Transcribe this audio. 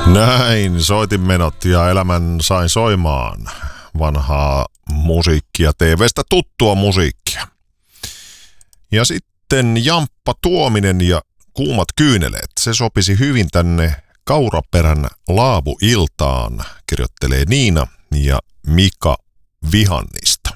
Näin, soitinmenot ja elämän sain soimaan. Vanhaa musiikkia, TV:stä tuttua musiikkia. Ja sitten Jamppa Tuominen ja Kuumat kyyneleet. Se sopisi hyvin tänne Kauraperän Laavuiltaan, kirjoittelee Niina ja Mika Vihannista.